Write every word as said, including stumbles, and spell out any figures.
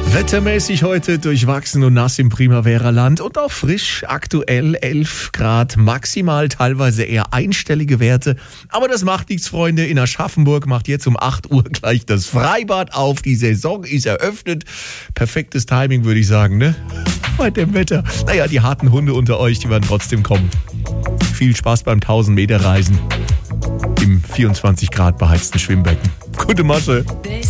Wettermäßig heute durchwachsen und nass im Primavera-Land und auch frisch, aktuell elf Grad, maximal teilweise eher einstellige Werte. Aber das macht nichts, Freunde. In Aschaffenburg macht jetzt um acht Uhr gleich das Freibad auf. Die Saison ist eröffnet. Perfektes Timing, würde ich sagen, ne? Bei dem Wetter. Naja, die harten Hunde unter euch, die werden trotzdem kommen. Viel Spaß beim tausend Meter Reisen im vierundzwanzig Grad beheizten Schwimmbecken. Gute Masche.